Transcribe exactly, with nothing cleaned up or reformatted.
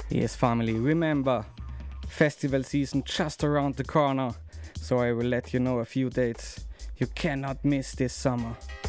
Yes, family, remember, festival season just around the corner, so I will let you know a few dates you cannot miss this summer.